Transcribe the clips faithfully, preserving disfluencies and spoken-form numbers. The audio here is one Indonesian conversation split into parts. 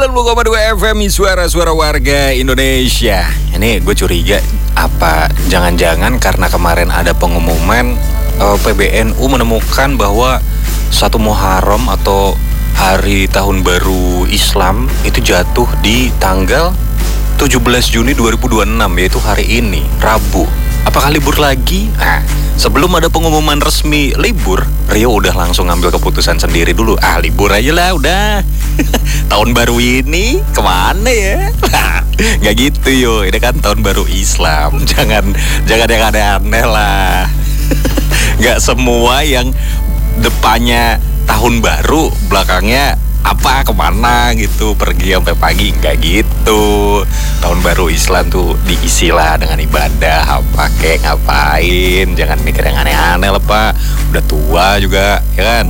sembilan puluh koma dua F M Suara-suara warga Indonesia. Ini gue curiga apa jangan-jangan karena kemarin ada pengumuman uh, P B N U menemukan bahwa satu Muharram atau hari tahun baru Islam itu jatuh di tanggal tujuh belas Juni dua ribu dua puluh enam, yaitu hari ini, Rabu. Apakah libur lagi? Nah, sebelum ada pengumuman resmi libur, Rio udah langsung ngambil keputusan sendiri dulu. Ah, libur aja lah, udah. Tahun baru ini kemana ya? Nggak gitu yo, ini kan tahun baru Islam. Jangan, jangan yang aneh-aneh lah. Nggak semua yang depannya tahun baru, belakangnya apa kemana gitu, pergi sampai pagi, nggak gitu. Tahun baru Islam tuh diisi lah dengan ibadah, apa kayak ngapain, jangan mikir yang aneh-aneh lah pak, udah tua juga ya kan.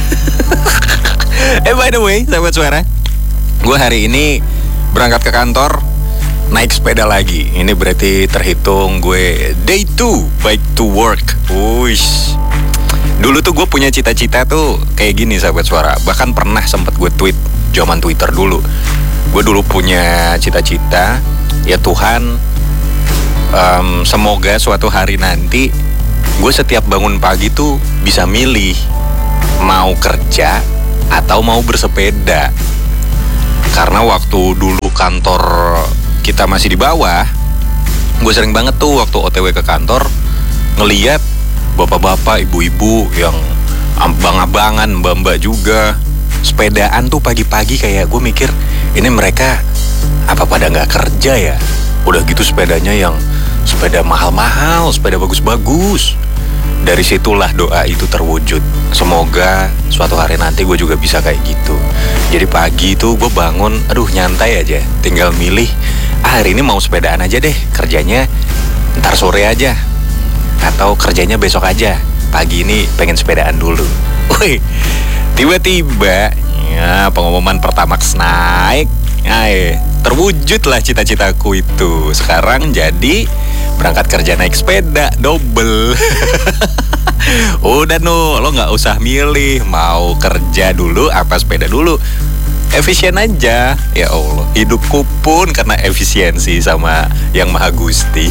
Eh by the way sahabat suara, gue hari ini berangkat ke kantor naik sepeda lagi. Ini berarti terhitung gue day two back to work. Wush. Dulu tuh gue punya cita-cita tuh kayak gini sahabat suara. Bahkan pernah sempat gue tweet zaman Twitter dulu. Gue dulu punya cita-cita, ya Tuhan, um, semoga suatu hari nanti gue setiap bangun pagi tuh bisa milih mau kerja atau mau bersepeda. Karena waktu dulu kantor kita masih di bawah, gue sering banget tuh waktu O T W ke kantor ngeliat bapak-bapak, ibu-ibu yang abang-abangan, mbak-mbak juga sepedaan tuh pagi-pagi. Kayak gue mikir, ini mereka apa pada nggak kerja ya? Udah gitu sepedanya yang sepeda mahal-mahal, sepeda bagus-bagus. Dari situlah doa itu terwujud. Semoga suatu hari nanti gue juga bisa kayak gitu. Jadi pagi tuh gue bangun, aduh nyantai aja, tinggal milih, ah hari ini mau sepedaan aja deh, kerjanya ntar sore aja, atau kerjanya besok aja, pagi ini pengen sepedaan dulu. Wih, tiba-tiba ya pengumuman Pertamax naik, ay, terwujudlah cita-citaku itu. Sekarang jadi berangkat kerja naik sepeda double. Udah no, lo nggak usah milih mau kerja dulu apa sepeda dulu, efisien aja. Ya Allah, hidupku pun karena efisiensi sama Yang Maha Gusti.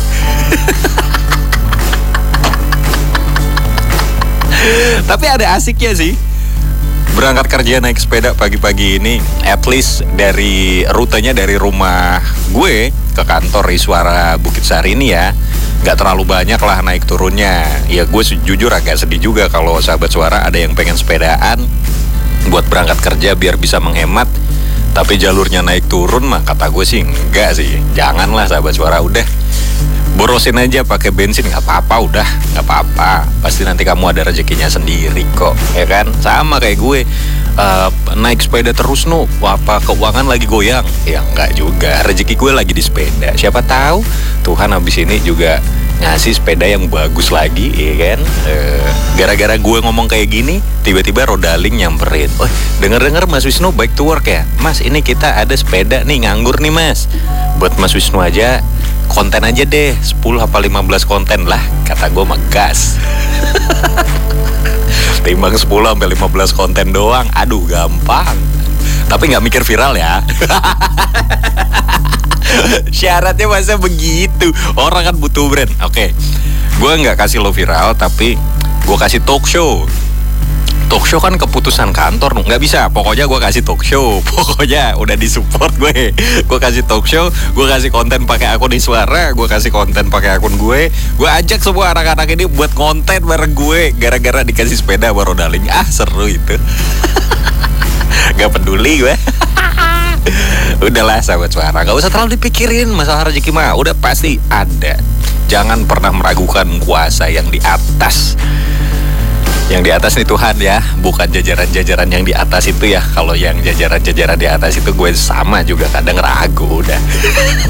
Tapi ada asiknya sih berangkat kerja naik sepeda pagi-pagi ini. At least dari rutenya dari rumah gue ke kantor Iswara Bukitsari ini ya nggak terlalu banyak lah naik turunnya. Ya gue jujur agak sedih juga kalau sahabat suara ada yang pengen sepedaan buat berangkat kerja biar bisa menghemat, tapi jalurnya naik turun mah kata gue sih enggak sih. Janganlah sahabat suara, udah borosin aja pakai bensin, nggak apa-apa, udah nggak apa-apa, pasti nanti kamu ada rezekinya sendiri kok, ya kan. Sama kayak gue uh, naik sepeda terus nu, apa keuangan lagi goyang, ya nggak juga, rezeki gue lagi di sepeda. Siapa tahu Tuhan habis ini juga ngasih sepeda yang bagus lagi, ya kan. Uh, gara-gara gue ngomong kayak gini, tiba-tiba Rodaling nyamperin, oh denger-denger Mas Wisnu back to work ya Mas, ini kita ada sepeda nih nganggur nih Mas, buat Mas Wisnu aja konten aja deh, sepuluh apa lima belas konten lah, kata gue mah gas. Timbang sepuluh sampai lima belas konten doang, aduh gampang. Tapi gak mikir viral ya. Syaratnya masa begitu, orang kan butuh brand. Oke, gue gak kasih lo viral, tapi gue kasih talk show. Talk show kan keputusan kantor, nggak bisa. Pokoknya gue kasih talk show. Pokoknya udah disupport gue. Gue kasih talk show, gue kasih konten pakai akun Iswara, gue kasih konten pakai akun gue. Gue ajak semua anak-anak ini buat konten bareng gue. Gara-gara dikasih sepeda baru Rodaling. Ah seru itu. Gak peduli gue. Udahlah sahabat suara, gak usah terlalu dipikirin masalah rezeki mah. Udah pasti ada. Jangan pernah meragukan kuasa yang di atas. Yang di atas nih Tuhan ya, bukan jajaran-jajaran yang di atas itu ya. Kalau yang jajaran-jajaran di atas itu gue sama juga kadang ragu udah.